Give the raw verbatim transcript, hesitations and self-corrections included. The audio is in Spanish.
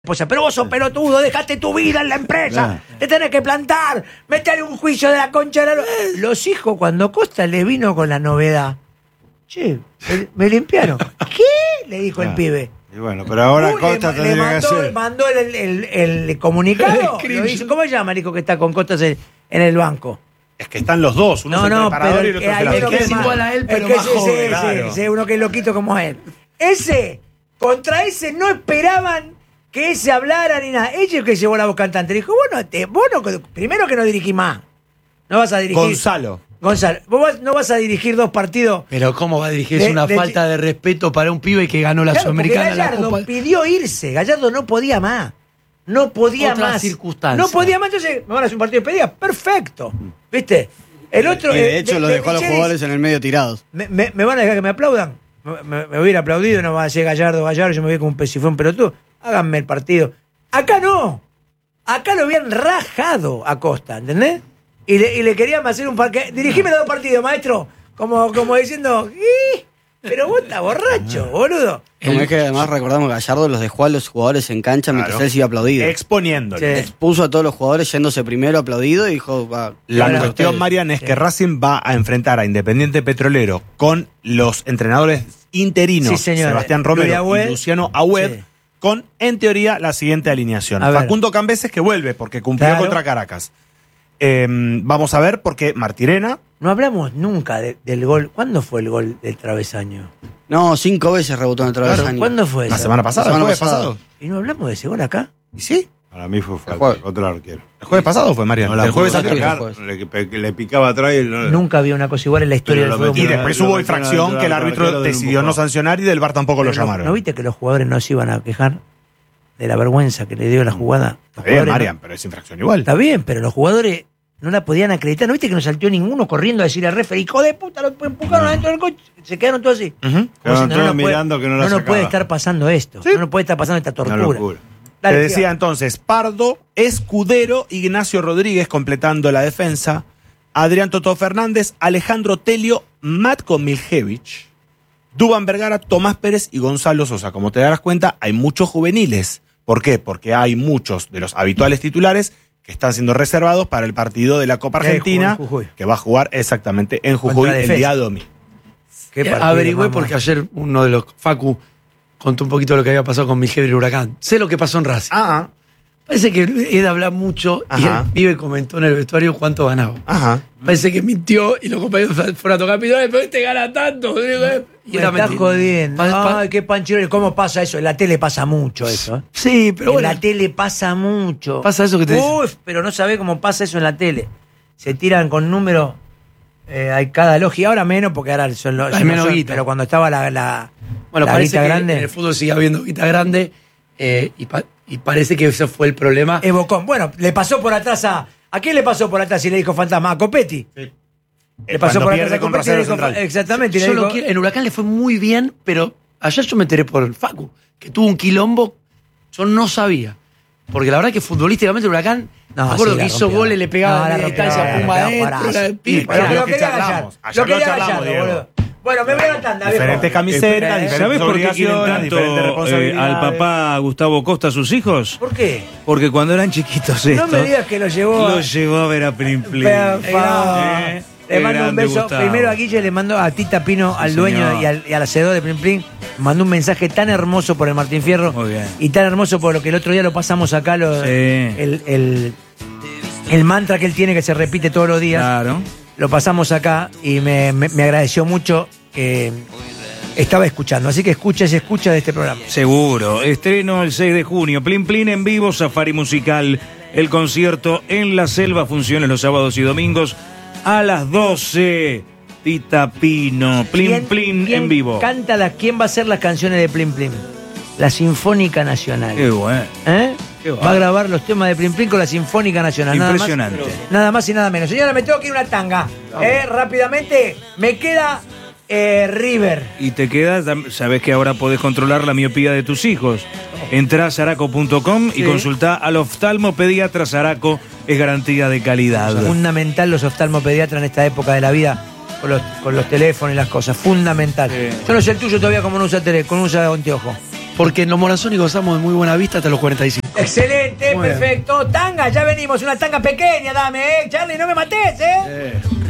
esposa, pero vos sos pelotudo, dejaste tu vida en la empresa, ah. te tenés que plantar, metele un juicio de la concha de la... Los hijos, cuando Costa le vino con la novedad, che, me limpiaron. ¿Qué? Le dijo ah. el pibe. Y bueno, pero ahora uh, Costa le, tendría le mandó, que hacer. mandó el, el, el, el comunicado. Lo hizo, ¿cómo se llama, Nico, que está con Costas en, en el banco? Es que están los dos, uno no, es el no, preparador pero y el otro es es el el asistente. que es igual a él, pero que más ese, joven, ese, claro. ese, uno que es loquito como él. Ese, contra ese no esperaban que ese hablara ni nada. Ella es que llevó la voz cantante. Le dijo, bueno, te, vos no, primero que no dirigís más. No vas a dirigir. Gonzalo. Gonzalo, vos vas, no vas a dirigir dos partidos. Pero ¿cómo va a dirigir? De- Es una de- falta de respeto para un pibe que ganó la Claro, porque Sudamericana, la Gallardo Copa. pidió irse. Gallardo no podía más. No podía Otra más. circunstancia. No podía más. Entonces, me van a hacer un partido de despedida. Perfecto. ¿Viste? El otro. Y de eh, hecho de- lo de dejó a los Michelis, jugadores en el medio tirados. Me, me- me van a dejar que me aplaudan. Me, me- me hubiera aplaudido, no va a ser Gallardo, Gallardo, yo me voy como un pesifón pelotudo. Háganme el partido. Acá no. Acá lo habían rajado a Costa, ¿entendés? Y le, y le querían hacer un parque. Dirigime los dos partidos, maestro. Como, como diciendo, "Ih, pero vos estás borracho, boludo." Como es que además recordamos que Gallardo los dejó a los jugadores en cancha mientras Claro. él se iba aplaudido. Exponiéndolo. Sí. Expuso a todos los jugadores yéndose primero aplaudido y dijo, va, La Claro. cuestión, ustedes. Marian, es Sí. que Racing va a enfrentar a Independiente Petrolero con los entrenadores interinos Sí, señor. Sebastián Romero Luis Agüed. y Luciano Agüed, Sí. con, en teoría, la siguiente alineación. A ver. Facundo Cambeses, que vuelve porque cumplió Claro. contra Caracas. Eh, vamos a ver porque Martirena, No hablamos nunca de- del gol. ¿Cuándo fue el gol del travesaño? No, cinco veces rebotó en el travesaño. Claro, ¿cuándo fue la eso? semana pasada, La el semana jueves pasada. pasado. ¿Y no hablamos de ese gol acá? ¿Y sí? Para mí fue falta, jueves. otro arquero. ¿El jueves pasado fue, Marian? No la el jueves pudo anterior. sacar, le, pe- le picaba atrás y no, Nunca había una cosa igual en la historia Pero del lo fútbol. Y metieron- después Lo hubo metieron infracción adentro que el al árbitro arquero del decidió no empujón. sancionar y del V A R tampoco lo Pero no- llamaron. ¿No viste que los jugadores no se iban a quejar de la vergüenza que le dio la jugada? Los Está bien, jugadores Marian, no- pero es infracción igual. Está bien, pero los jugadores no la podían acreditar. ¿No viste que no saltó ninguno corriendo a decirle al referee, hijo de puta, lo empujaron adentro del coche? Se quedaron todos así. Ujú. Como Quedaron diciendo, todos nos puede- mirando que no la no nos sacaba. puede estar pasando esto. No nos puede estar pasando esta Una tortura. locura. Dale, Te decía siga. entonces, Pardo, Escudero, Ignacio Rodríguez completando la defensa, Adrián Totó Fernández, Alejandro Telio, Matko Miljevich, Duván Vergara, Tomás Pérez y Gonzalo Sosa. Como te darás cuenta, hay muchos juveniles. ¿Por qué? Porque hay muchos de los habituales titulares que están siendo reservados para el partido de la Copa Eh, Argentina, Jujuy, Jujuy. que va a jugar exactamente en Jujuy Contra el Defensa. día domingo. ¿Qué Eh, partido, averigüé mamá? porque ayer uno de los Facu contó un poquito lo que había pasado con Miljevich y el Huracán. Sé lo que pasó en Racing. Ah, Parece que es de hablar mucho Ajá. y el pibe comentó en el vestuario cuánto ganaba. ajá. Parece que mintió y los compañeros fueron a tocar pitones, pero este gana tanto. Y Me era estás mentira. jodiendo. Pa- pa- Ay, qué panchero. ¿Cómo pasa eso? En la tele pasa mucho eso. ¿eh? Sí, pero en bueno. la tele pasa mucho. Pasa eso que te dicen. Uf, pero no sabés cómo pasa eso en la tele. Se tiran con números. Eh, hay cada logia. Ahora menos, porque ahora son los. Hay son- menos son- guita. Pero cuando estaba la, la, Bueno, la parece guita que grande. en el fútbol sigue habiendo guita grande eh, y, pa- y parece que ese fue el problema. Evocón. Bueno, le pasó por atrás a. ¿A quién le pasó por atrás y le dijo fantasma? A Copetti. Le Eh, pasó cuando por pierde atrás a con Copetti y le Rosario dijo. Central. Exactamente. y le Yo lo dijo- quiero- en Huracán le fue muy bien, pero ayer yo me enteré por el Facu, que tuvo un quilombo, yo no sabía. Porque la verdad que futbolísticamente el Huracán, No, me acuerdo sí, que la hizo rompió. goles, le No, pegaban la de rompió, distancia, la pumba rompió, adentro, parazo. la- pibe, Pero Pero lo lo que quería charlamos, Gallardo. ayer Lo lo quería charlamos, Gallardo, Diego. boludo. Bueno, me voy a la tanda, viejo. Diferentes camisetas, Eh, diferentes ¿Sabes por qué quieren obligaciones, tanto diferentes eh, al responsabilidades. papá Gustavo Costa a sus hijos? ¿Por qué? Porque cuando eran chiquitos No estos, me digas que lo llevó a. lo llevó a ver a Plim Plim. Por favor. Eh, Le qué mando un grande, beso. Gustavo. Primero a Guille le mando a Tita Pino, al Sí, dueño señor. y al, y al hacedor de Plim Plim. Mandó un mensaje tan hermoso por el Martín Fierro. Muy bien. Y tan hermoso por lo que el otro día lo pasamos acá. Lo, Sí. el, el, el mantra que él tiene que se repite todos los días. Claro. Lo pasamos acá y me, me- me agradeció mucho que estaba escuchando. Así que escucha y escucha de este programa. Seguro. Estreno el seis de junio. Plim Plim en vivo, Safari Musical. El concierto en la selva, funciones los sábados y domingos a las doce. Tita Pino. Plim ¿Quién- Plim quién en vivo. Canta las, ¿Quién va a hacer las canciones de Plim Plim? La Sinfónica Nacional. Qué bueno. ¿Eh? Qué Va a bárbaro. grabar los temas de Plim Plim con la Sinfónica Nacional. Nada más- Impresionante. Nada más y nada menos. Señora, me tengo que ir a una tanga. Eh, rápidamente, me queda eh, River. Y te queda, sabes que ahora podés controlar la miopía de tus hijos. Entrá a zaraco punto com y Sí. consultá al oftalmopediatra Zaraco, es garantía de calidad. Fundamental los oftalmopediatras en esta época de la vida. Con los, con los teléfonos y las cosas. Fundamental. Sí. Yo no sé el tuyo todavía cómo no usa teléfono, cómo usa anteojo. Porque en los Morazoni gozamos de muy buena vista hasta los cuarenta y cinco. Excelente, Muy bien. perfecto. Tanga, ya venimos. Una tanga pequeña, dame, ¿eh? Charlie, no me mates, ¿eh? Eh.